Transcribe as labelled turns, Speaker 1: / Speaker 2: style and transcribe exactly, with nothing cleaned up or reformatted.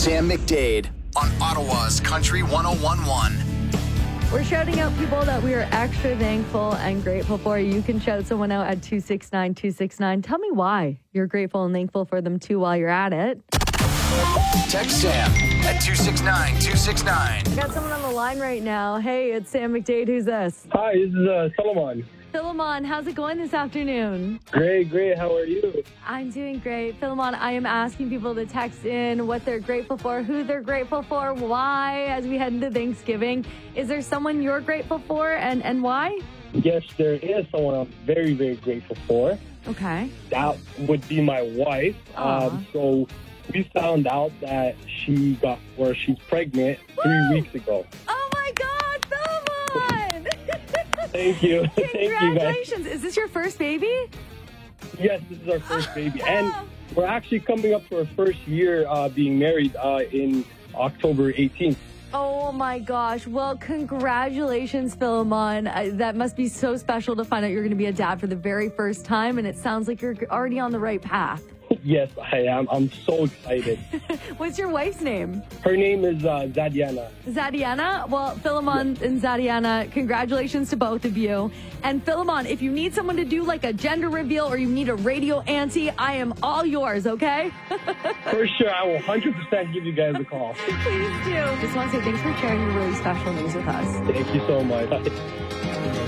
Speaker 1: Sam McDade on Ottawa's Country one oh one point one.
Speaker 2: We're shouting out people that we are extra thankful and grateful for. You can shout someone out at two six nine two six nine. Tell me why you're grateful and thankful for them too while you're at it.
Speaker 1: Text Sam at two six nine two six nine.
Speaker 2: I got someone on the line right now. Hey, it's Sam McDade. Who's this?
Speaker 3: Hi, this is uh, Solomon.
Speaker 2: Philemon, how's it going this afternoon?
Speaker 3: Great, great. How are you?
Speaker 2: I'm doing great. Philemon, I am asking people to text in what they're grateful for, who they're grateful for, why, as we head into Thanksgiving. Is there someone you're grateful for, and, and why?
Speaker 3: Yes, there is someone I'm very, very grateful for.
Speaker 2: Okay.
Speaker 3: That would be my wife. Um, so we found out that she got, or she's pregnant three
Speaker 2: Woo!
Speaker 3: weeks ago.
Speaker 2: Oh my God, Philemon!
Speaker 3: Thank you. Thank you, guys.
Speaker 2: Congratulations. Is this your first baby?
Speaker 3: Yes, this is our first baby. And we're actually coming up to our first year uh, being married uh, in October eighteenth.
Speaker 2: Oh my gosh. Well, congratulations, Philemon. Uh, that must be so special to find out you're going to be a dad for the very first time. And it sounds like you're already on the right path.
Speaker 3: Yes, I am. I'm so excited.
Speaker 2: What's your wife's name?
Speaker 3: Her name is uh, Zadiana.
Speaker 2: Zadiana? Well, Philemon and Zadiana, congratulations to both of you. And Philemon, if you need someone to do like a gender reveal or you need a radio auntie, I am all yours, okay?
Speaker 3: For sure. I will one hundred percent give you guys a call.
Speaker 2: Please do. Just want to say thanks for sharing your really special news with us.
Speaker 3: Thank you so much.